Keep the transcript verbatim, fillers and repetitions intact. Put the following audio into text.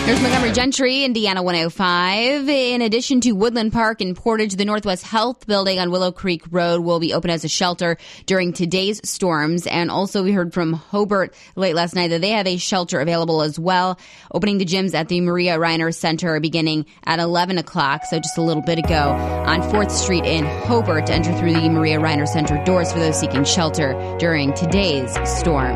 Here's Montgomery Gentry, Indiana one oh five. In addition to Woodland Park in Portage, the Northwest Health Building on Willow Creek Road will be open as a shelter during today's storms. And also we heard from Hobart late last night that they have a shelter available as well. Opening the gyms at the Maria Reiner Center beginning at eleven o'clock, so just a little bit ago, on fourth Street in Hobart. Enter through the Maria Reiner Center doors for those seeking shelter during today's storm.